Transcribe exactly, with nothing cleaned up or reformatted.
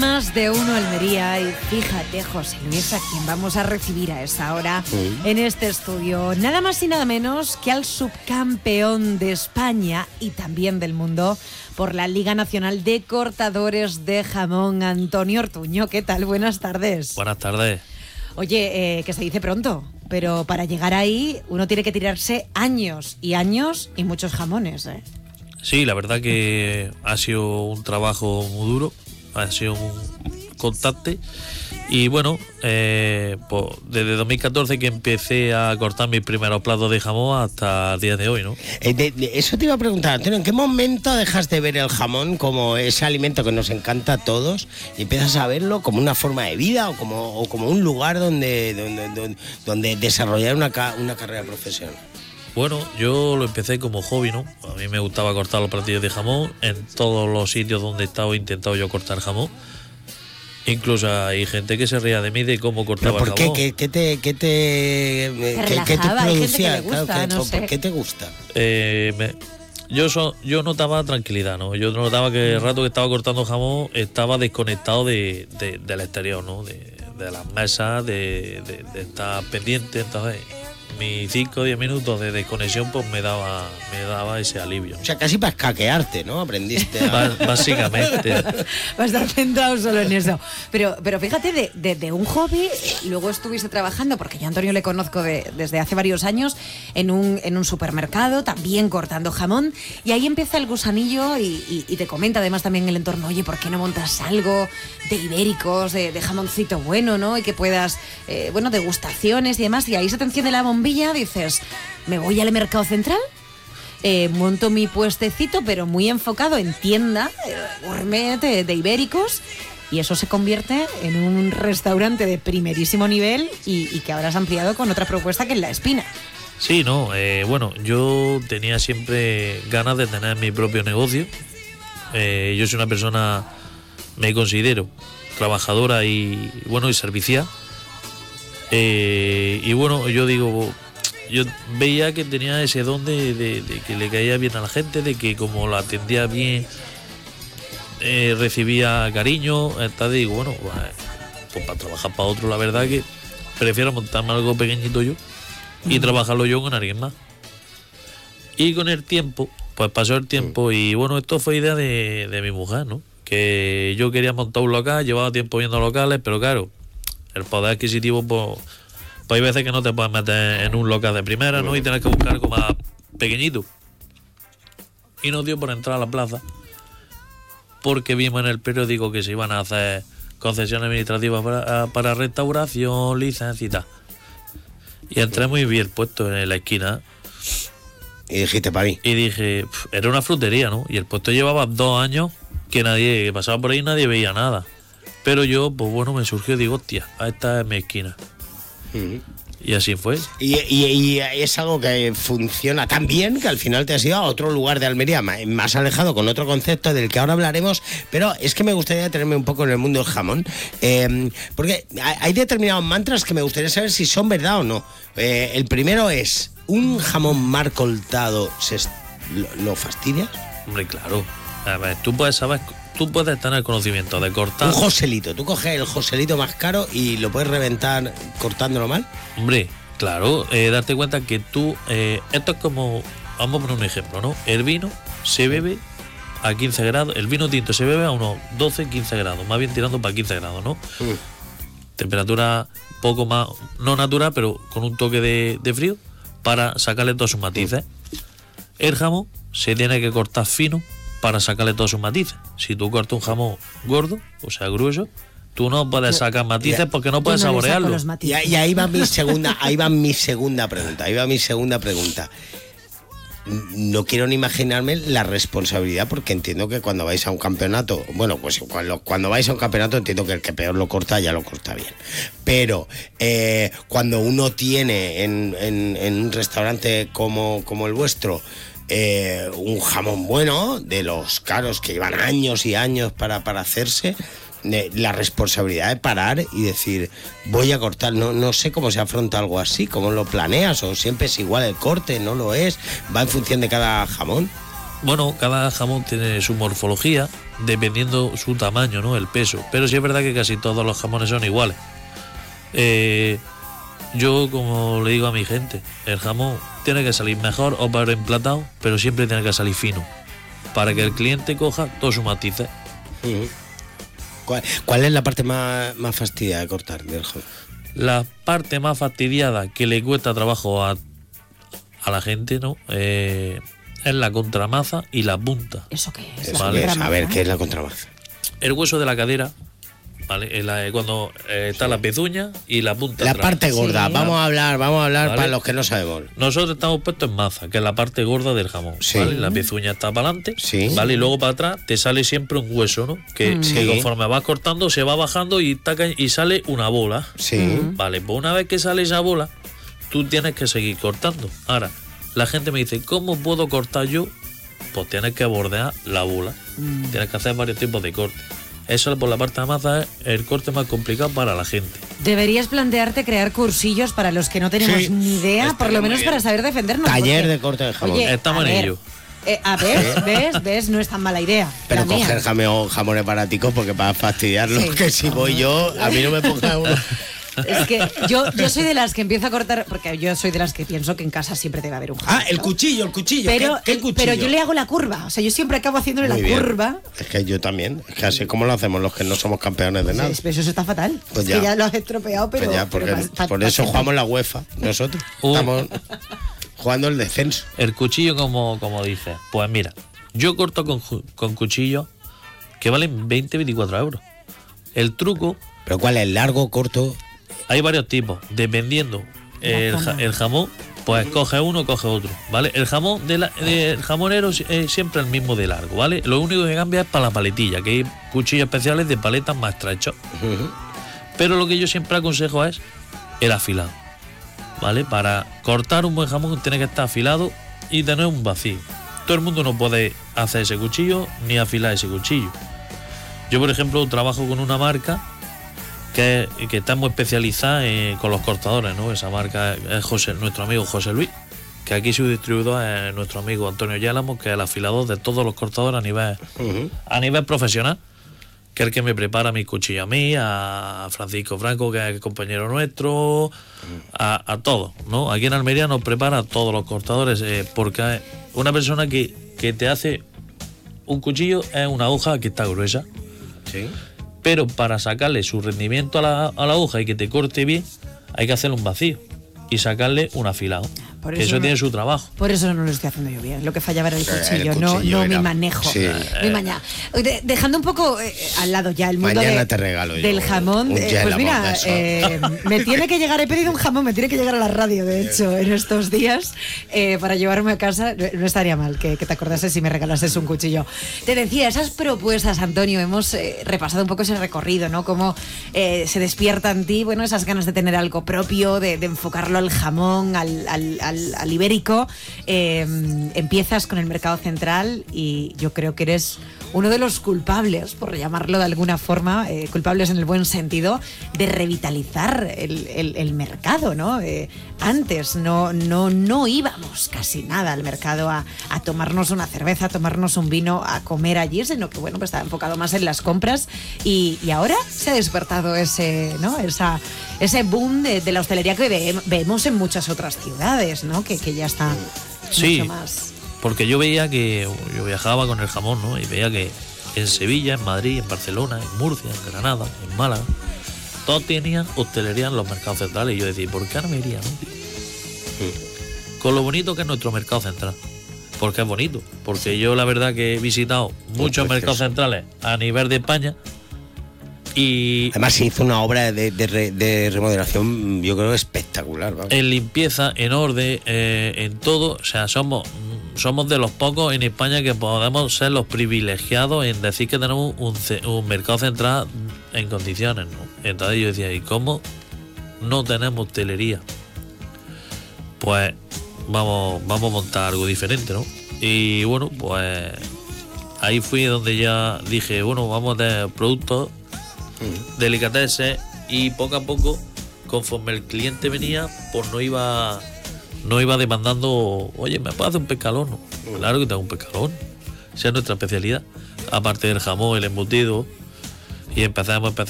Más de Uno Almería. Y fíjate, José Luis, a quien vamos a recibir a esa hora sí. en este estudio. Nada más y nada menos que al subcampeón de España y también del mundo por la Liga Nacional de Cortadores de Jamón, Antonio Ortuño. ¿Qué tal? Buenas tardes. Buenas tardes. Oye, eh, que se dice pronto, pero para llegar ahí uno tiene que tirarse años y años y muchos jamones, ¿eh? Sí, la verdad que ha sido un trabajo muy duro, ha sido un constante y bueno, eh, pues desde dos mil catorce que empecé a cortar mis primeros platos de jamón hasta el día de hoy, ¿no? Eh, de, de, eso te iba a preguntar, Antonio, ¿en qué momento dejas de ver el jamón como ese alimento que nos encanta a todos y empiezas a verlo como una forma de vida o como, o como un lugar donde, donde, donde, donde desarrollar una, una carrera profesional? Bueno, yo lo empecé como hobby, ¿no? A mí me gustaba cortar los platillos de jamón. En todos los sitios donde he estado he intentado yo cortar jamón. Incluso hay gente que se ría de mí de cómo cortaba ¿Pero por jamón. qué? ¿Qué, qué te, qué te, te, qué, qué te producía? Hay gente que le gusta, claro, que, no sé. ¿Por qué te gusta? Eh, me, yo, so, yo notaba tranquilidad, ¿no? Yo notaba que el rato que estaba cortando jamón estaba desconectado de, de, del exterior, ¿no? De, de las mesas, de, de, de estar pendiente, entonces... mis cinco o diez minutos de desconexión pues me daba me daba ese alivio. O sea, casi para escaquearte, ¿no? Aprendiste a... Básicamente. Vas a estar centrado solo en eso. Pero, pero fíjate, de, de, de un hobby, luego estuviste trabajando, porque yo a Antonio le conozco de, desde hace varios años, en un, en un supermercado, también cortando jamón, y ahí empieza el gusanillo y, y, y te comenta además también el entorno, oye, ¿por qué no montas algo de ibéricos, de, de jamoncito bueno, ¿no? Y que puedas, eh, bueno, degustaciones y demás, y ahí se te enciende la bombilla. Dices, me voy al mercado central, eh, monto mi puestecito, pero muy enfocado en tienda, eh, gourmet de, de ibéricos, y eso se convierte en un restaurante de primerísimo nivel y, y que ahora has ampliado con otra propuesta que es La Espina. Sí, no, eh, bueno, yo tenía siempre ganas de tener mi propio negocio. Eh, yo soy una persona, me considero trabajadora y bueno y servicial. Eh, y bueno, yo digo, yo veía que tenía ese don de, de, de que le caía bien a la gente, de que como la atendía bien, eh, recibía cariño. Entonces digo, bueno, pues, pues para trabajar para otro, la verdad que prefiero montarme algo pequeñito yo y mm. trabajarlo yo con alguien más. Y con el tiempo, pues pasó el tiempo mm. y bueno, esto fue idea de, de mi mujer, ¿no? Que yo quería montar un local, llevaba tiempo viendo locales, pero claro, el poder adquisitivo, pues, pues hay veces que no te puedes meter en un local de primera, ¿no? Y tienes que buscar algo más pequeñito. Y nos dio por entrar a la plaza, porque vimos en el periódico que se iban a hacer concesiones administrativas para, para restauración, licencia y tal. Y entré muy bien puesto en la esquina. Y dijiste para mí. Y dije, pff, era una frutería, ¿no? Y el puesto llevaba dos años que nadie, que pasaba por ahí nadie veía nada. Pero yo, pues bueno, me surgió, digo, hostia, esta es mi esquina. Uh-huh. Y así fue. Y, y, y es algo que funciona tan bien que al final te has ido a otro lugar de Almería, más alejado, con otro concepto del que ahora hablaremos. Pero es que me gustaría detenerme un poco en el mundo del jamón. Eh, porque hay determinados mantras que me gustaría saber si son verdad o no. Eh, el primero es, ¿un jamón mal cortado se, lo, lo fastidias? Hombre, claro. A ver, tú puedes saber... Tú puedes tener conocimiento de cortar... Un joselito. Tú coges el joselito más caro y lo puedes reventar cortándolo mal. Hombre, claro. Eh, darte cuenta que tú... Eh, esto es como... Vamos a poner un ejemplo, ¿no? El vino se bebe a quince grados. El vino tinto se bebe a unos doce, quince grados. Más bien tirando para quince grados, ¿no? Mm. Temperatura poco más... No natural, pero con un toque de, de frío para sacarle todos sus matices. Mm. El jamón se tiene que cortar fino para sacarle todos sus matices. Si tú cortas un jamón gordo, o sea, grueso, tú no puedes sacar matices porque no puedes saborearlo. Y, y ahí va mi segunda, ahí va mi segunda pregunta, ahí va mi segunda pregunta. No quiero ni imaginarme la responsabilidad, porque entiendo que cuando vais a un campeonato, bueno, pues cuando, cuando vais a un campeonato entiendo que el que peor lo corta ya lo corta bien. Pero eh, cuando uno tiene en, en, en un restaurante como, como el vuestro, Eh, un jamón bueno, de los caros que llevan años y años para, para hacerse, eh, la responsabilidad de parar y decir, voy a cortar, no, no sé cómo se afronta algo así, cómo lo planeas, o siempre es igual el corte, no lo es, va en función de cada jamón. Bueno, cada jamón tiene su morfología, dependiendo su tamaño, ¿no? El peso. Pero sí es verdad que casi todos los jamones son iguales. Eh, yo, como le digo a mi gente, el jamón tiene que salir mejor o peor emplatado, pero siempre tiene que salir fino, para que el cliente coja todos sus matices. Uh-huh. ¿Cuál, ¿Cuál es la parte más, más fastidiada de cortar del jamón? La parte más fastidiada que le cuesta trabajo a, a la gente, ¿no? Eh, es la contramaza y la punta. ¿Eso qué es? Eso Vale. es, a ver, ¿qué es la contramaza? El hueso de la cadera, ¿vale? En la- cuando eh, está Sí. la pezuña y la punta. La atrás. parte gorda, Sí. vamos a hablar, vamos a hablar Vale. para los que no sabemos. Nosotros estamos puestos en maza, que es la parte gorda del jamón. Sí. ¿Vale? La pezuña está para adelante, Sí. ¿vale? Y luego para atrás te sale siempre un hueso, ¿no? Que, Mm. que Sí. conforme vas cortando se va bajando y, taca- y sale una bola. Sí. Vale, pues una vez que sale esa bola, tú tienes que seguir cortando. Ahora, la gente me dice, ¿cómo puedo cortar yo? Pues tienes que bordear la bola. Mm. Tienes que hacer varios tipos de corte. Eso por la parte de masa es el corte más complicado para la gente. Deberías plantearte crear cursillos para los que no tenemos Sí. ni idea, Estaría por lo muy menos bien. para saber defendernos. Taller porque- de corte de jamón. Oye, Estamos a en ver, ello. eh, a ver, ves, ves, no es tan mala idea. Pero la mía. coger jamón, jamones baraticos porque para fastidiarlo, Sí. que si voy yo, a mí no me ponga uno. Es que yo, yo soy de las que empiezo a cortar, porque yo soy de las que pienso que en casa siempre debe haber un jamón. Ah, el ¿no? cuchillo, el cuchillo. Pero, ¿Qué, qué el- cuchillo? pero yo le hago la curva, o sea, yo siempre acabo haciéndole Muy la bien. curva. Es que yo también. Es que así como lo hacemos los que no somos campeones de nada. Pues, pues eso está fatal. Pues Es ya. que ya lo has estropeado, pero. Pues ya, pero porque pa- pa- por pa- eso pa- jugamos la UEFA, nosotros. Uh. Estamos jugando el descenso. El cuchillo, como, como dices, pues mira, yo corto con, ju- con cuchillos que valen veinte, veinticuatro euros. El truco, Pero ¿cuál es? ¿Largo, corto? hay varios tipos, dependiendo el, ja- el jamón, pues coge uno, coge otro, ¿vale? El jamón de la- de- el jamonero es siempre el mismo de largo, ¿vale? Lo único que cambia es para la paletilla, que hay cuchillos especiales de paletas más estrechos. Ujú. Pero lo que yo siempre aconsejo es el afilado, ¿vale? Para cortar un buen jamón tiene que estar afilado y tener un vacío. Todo el mundo no puede hacer ese cuchillo ni afilar ese cuchillo. Yo, por ejemplo, trabajo con una marca que, que está muy especializada eh, con los cortadores, ¿no? Esa marca es José, nuestro amigo José Luis, que aquí su distribuidor es nuestro amigo Antonio Yálamo, que es el afilador de todos los cortadores a nivel, Ujú. a nivel profesional, que es el que me prepara mis cuchillos a mí, a Francisco Franco, que es el compañero nuestro, a, a todos, ¿no? Aquí en Almería nos prepara a todos los cortadores, eh, porque es una persona que, que te hace un cuchillo es una hoja que está gruesa, Sí. pero para sacarle su rendimiento a la, a la hoja y que te corte bien, hay que hacerle un vacío y sacarle un afilado. Por Que eso eso no- tiene su trabajo. Por eso no lo estoy haciendo yo bien. Lo que fallaba era el El cuchillo, no, cuchillo no mi era- manejo. sí. Mi maña. De- dejando un poco eh, al lado ya el mundo Mañana de- te regalo yo del jamón. un eh, gel pues amor mira, de eso. eh, me tiene que llegar, he pedido un jamón, me tiene que llegar a la radio, de hecho, en estos días, eh, para llevarme a casa. No no estaría mal que, que te acordases si me regalases un cuchillo. Te decía, esas propuestas, Antonio, hemos eh, repasado un poco ese recorrido, ¿no? Cómo eh, se despierta en ti, bueno, esas ganas de tener algo propio, de, de enfocarlo al jamón, al, al- al- al ibérico. Eh, empiezas con el mercado central y yo creo que eres uno de los culpables, por llamarlo de alguna forma, eh, culpables en el buen sentido, de revitalizar el, el- el mercado, ¿no? Eh, antes no, no, no íbamos casi nada al mercado a, a tomarnos una cerveza, a tomarnos un vino, a comer allí, sino que bueno, pues estaba enfocado más en las compras y, y ahora se ha despertado ese, ¿no? Esa, ese boom de, de la hostelería que ve- vemos en muchas otras ciudades, ¿no? Que, que ya está Sí. mucho más. Porque yo veía que yo viajaba con el jamón, ¿no? Y veía que en Sevilla, en Madrid, en Barcelona, en Murcia, en Granada, en Málaga, todos tenían hostelería en los mercados centrales. Y yo decía, ¿por qué Almería, no, tío? Con lo bonito que es nuestro mercado central. Porque es bonito. Porque yo la verdad que he visitado muchos precioso. mercados centrales a nivel de España y Además se hizo una obra de, de re- de remodelación, yo creo, espectacular. vamos. en limpieza, en orden, eh, en todo. O sea, somos somos de los pocos en España que podemos ser los privilegiados en decir que tenemos un, ce- un mercado central en condiciones, ¿no? Entonces yo decía, ¿y cómo no tenemos hostelería? Pues vamos, vamos a montar algo diferente, ¿no? Y bueno, pues ahí fui donde ya dije, bueno, vamos a tener productos, delicatessen, y poco a poco, conforme el cliente venía, pues no iba no iba demandando, oye, ¿me puedes hacer un pescalón? No, claro que tengo un pescalón. Esa es nuestra especialidad. Aparte del jamón, el embutido. Y empezamos, empezamos